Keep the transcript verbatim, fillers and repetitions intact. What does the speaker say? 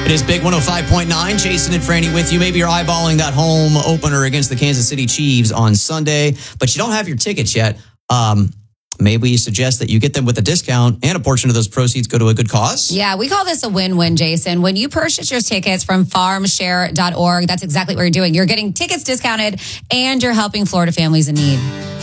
It is Big one oh five point nine. Jason and Franny with you. Maybe you're eyeballing that home opener against the Kansas City Chiefs on Sunday, but you don't have your tickets yet. Um, maybe we suggest that you get them with a discount and a portion of those proceeds go to a good cause. Yeah, we call this a win-win, Jason. When you purchase your tickets from farm share dot org, that's exactly what you're doing. You're getting tickets discounted and you're helping Florida families in need.